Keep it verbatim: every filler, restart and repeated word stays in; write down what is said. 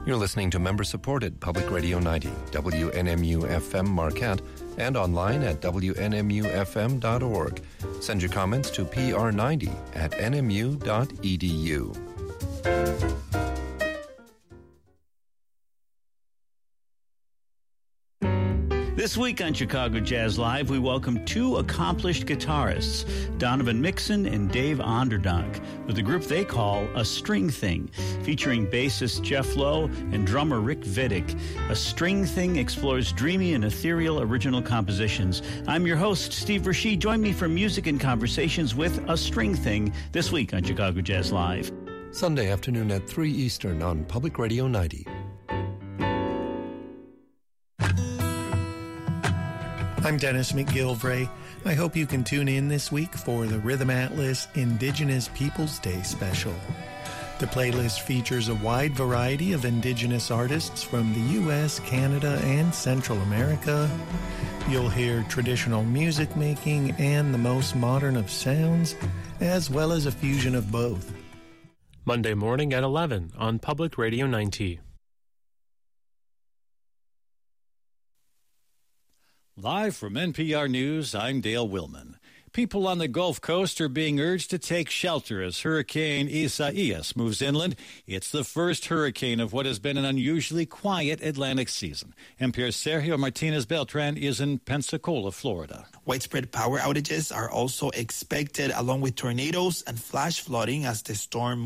You're listening to member-supported Public Radio ninety, W N M U F M Marquette, and online at W N M U F M dot org. Send your comments to P R ninety at N M U dot E D U. This week on Chicago Jazz Live, we welcome two accomplished guitarists, Donovan Mixon and Dave Onderdonk, with a group they call A String Thing, featuring bassist Jeff Lowe and drummer Rick Vidic. A String Thing explores dreamy and ethereal original compositions. I'm your host, Steve Rashid. Join me for music and conversations with A String Thing this week on Chicago Jazz Live. Sunday afternoon at three Eastern on Public Radio ninety. I'm Dennis McGilvray. I hope you can tune in this week for the Rhythm Atlas Indigenous Peoples Day special. The playlist features a wide variety of indigenous artists from the U S, Canada, and Central America. You'll hear traditional music making and the most modern of sounds, as well as a fusion of both. Monday morning at eleven on Public Radio ninety. Live from N P R News, I'm Dale Willman. People on the Gulf Coast are being urged to take shelter as Hurricane Isaias moves inland. It's the first hurricane of what has been an unusually quiet Atlantic season. N P R's Sergio Martinez Beltran is in Pensacola, Florida. Widespread power outages are also expected, along with tornadoes and flash flooding as the storm